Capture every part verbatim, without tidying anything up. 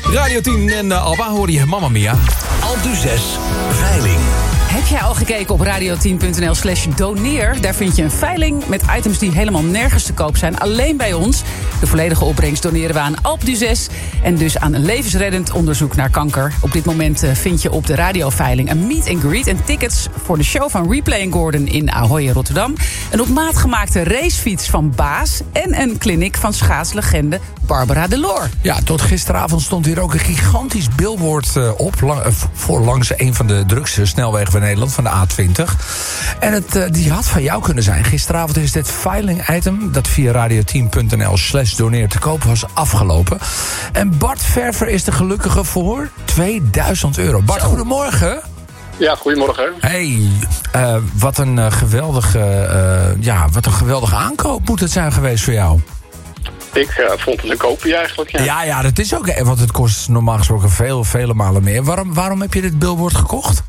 Radio tien en uh, Alba hoorde je Mamma Mia. Alpe zes veiling. Heb jij al gekeken op radio tien punt n l slash doneer? Daar vind je een veiling met items die helemaal nergens te koop zijn. Alleen bij ons. De volledige opbrengst doneren we aan Alpe zes. En dus aan een levensreddend onderzoek naar kanker. Op dit moment vind je op de radioveiling een meet and greet en tickets voor de show van Replay and Gordon in Ahoy in Rotterdam. Een op maat gemaakte racefiets van Baas. En een kliniek van schaatslegende Barbara Delors. Ja, tot gisteravond stond hier ook een gigantisch billboard uh, op. Lang, uh, voor langs een van de drukste snelwegen van Nederland, van de A twintig. En het, uh, die had van jou kunnen zijn. Gisteravond is dit veiling-item dat via radio tien punt n l slash doneer te koop was afgelopen. En Bart Verver is de gelukkige voor tweeduizend euro. Bart, goedemorgen. Ja, goedemorgen. Hey, uh, wat een uh, geweldige, uh, ja, wat een geweldige aankoop moet het zijn geweest voor jou. Ik uh, vond het een kopie eigenlijk, ja. Ja, ja, dat is ook, want het kost normaal gesproken veel, vele malen meer. Waarom, waarom heb je dit billboard gekocht?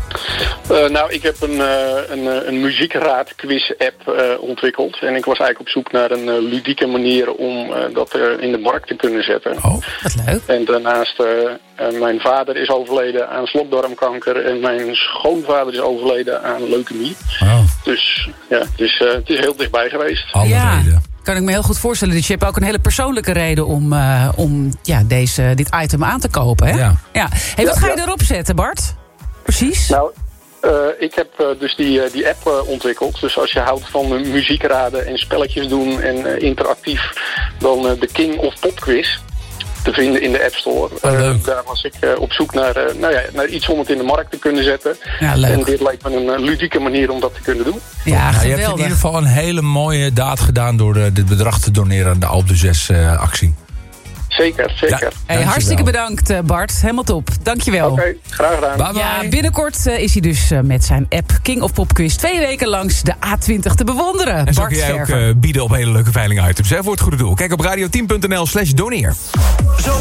Uh, nou, ik heb een, uh, een, een muziekraad-quiz-app uh, ontwikkeld. En ik was eigenlijk op zoek naar een uh, ludieke manier om uh, dat uh, in de markt te kunnen zetten. Oh, wat leuk. En daarnaast, uh, uh, mijn vader is overleden aan slokdarmkanker en mijn schoonvader is overleden aan leukemie. Oh. Dus ja, het is, uh, het is heel dichtbij geweest. Alle Ja. reden. Kan ik me heel goed voorstellen. Dus je hebt ook een hele persoonlijke reden om, uh, om ja, deze, dit item aan te kopen. Hè? Ja. Ja. Hey, wat Ja, ga je ja. erop zetten, Bart? Precies? Nou, uh, ik heb uh, dus die, uh, die app uh, ontwikkeld. Dus als je houdt van uh, muziekraden en spelletjes doen en uh, interactief, dan uh, de King of Pop Quiz te vinden in de App Store. Oh, leuk. Uh, daar was ik uh, op zoek naar, uh, nou ja, naar iets om het in de markt te kunnen zetten. Ja, leuk. En dit leek me een uh, ludieke manier om dat te kunnen doen. Ja, Nou, je hebt in geweldig. ieder geval een hele mooie daad gedaan door uh, dit bedrag te doneren aan de Alpe zes uh, actie. Zeker, zeker. Ja. Hey, Dankjewel. hartstikke bedankt, uh, Bart. Helemaal top. Dankjewel. Oké, graag gedaan. Bye bye. Ja, binnenkort uh, is hij dus uh, met zijn app King of Pop Quiz twee weken langs de A twintig te bewonderen. En zo Bart kun jij ook Verver. uh, bieden op hele leuke veiling items hè, voor het goede doel. Kijk op radio tien punt n l slash doneer.